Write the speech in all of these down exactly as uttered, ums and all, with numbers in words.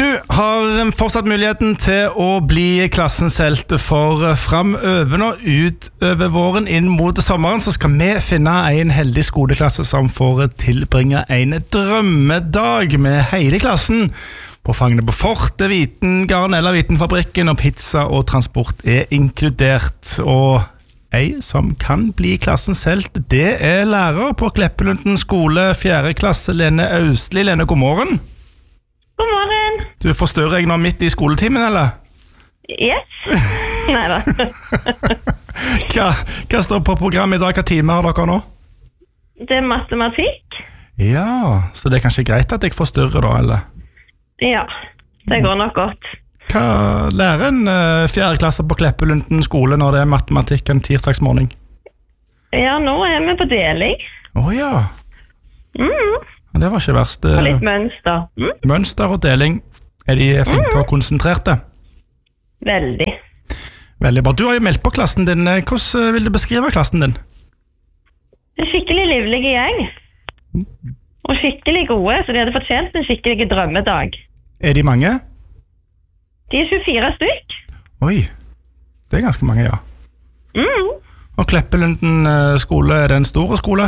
Du har fortsatt muligheten til å bli klassens helt for fremover nå utover våren inn mot sommeren, så skal vi finne en heldig skoleklasse som får tilbringe en drømmedag med hele klassen på Fangene på Fortet, Vitengarden eller Vitenfabrikken, og pizza og transport er inkludert. Og ei som kan bli klassens helt, det er lærer på Kleppelunden skole, fjerde klasse, Lene Austli. Lene, god morgen. God morgen. Du forstørrer jeg nå midt i skoletimen, eller? Yes. Neida. hva, hva står på programmet i dag? Hva time har dere nå? Det er matematikk. Ja, så det er kanskje greit at jeg forstørrer da, eller? Ja, det går nok godt. Hva lærer en uh, fjerde klasse på Kleppelunden skole når det er matematikk en tirsdagsmorgen? Ja, nå er vi på deling. Åja. Oh, mm. Det var ikke verst. Og litt mønster. Mm. Mønster og deling. Er de flinke og konsentrerte? Veldig. Veldig bra. Du har jo meldt på klassen din. Hvordan vil du beskrive klassen din? En skikkelig livlig gjeng. Og skikkelig gode, så de hadde fortjent en skikkelig drømmedag. Er de mange? De er tjuefire stykk. Oi, det er ganske mange, ja. Mm. Og Kleppelunden skole, er det en stor skole?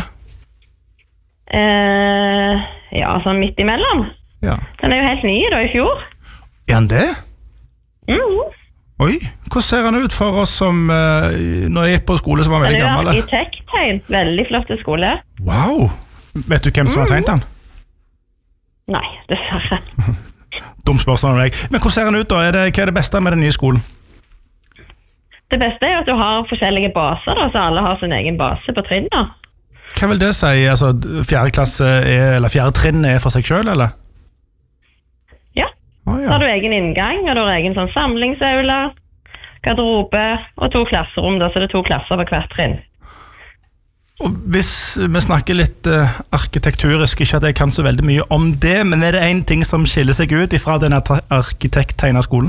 Eh, ja, sånn midt imellom. Ja. Den er jo helt ny da i fjor. Er han det? Mm. Oi, hvordan ser han ut for oss som uh, når jeg gikk på skole som var veldig gammel? Den er jo arkitekttegn, veldig flott skole. Wow, vet du hvem som har tegnet han? Nei, dessverre. Dum spørsmål om deg. Men hvordan ser han ut da? Er det, hva er det beste med den nye skolen? Det beste er jo at du har forskjellige baser da, så alle har sin egen base på trinnet. Hva vil det si? Altså, fjerde klasse er, eller fjerde trinn er for seg selv, eller? Ja. Oh, ja. Så har du egen inngang, og du har egen sånn samlingsaula, garderobe og to klasserom, da, så det er to klasser på hvert trinn. Og hvis vi snakker litt uh, arkitekturisk, ikke at jeg kan så veldig mye om det, men er det en ting som skiller seg ut ifra denne arkitekttegnet skolen?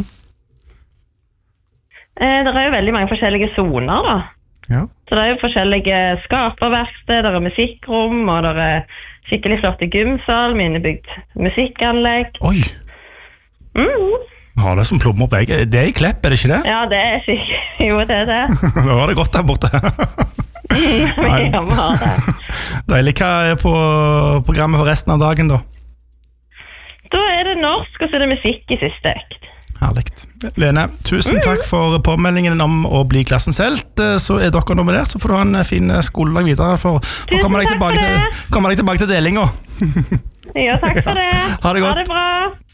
Eh, det er jo veldig mange forskjellige zoner da. Ja. Så det er jo forskjellige skaperverksted, der er musikkrom, og der er skikkelig flotte gymsal, med innebygd musikkanlegg. Oi! Mm. Ja, det er som plommer på egg. Det er i Klepp, er det ikke det? Ja, det er skikkelig. Jo, det er det. Da var det godt der borte. Ja, vi har det. Deilig. Hva er på programmet for resten av dagen da? Da er det norsk, og så er det musikk i siste økt. Herligt. Lene, tusen takk for påmeldingen om å bli klassens helt. Så er dere nominert, så får du ha en fin skoledag videre for, for å komme deg tilbake til, komme deg tilbake til delinga. Ja, takk for det. Ha det godt. Ha det bra.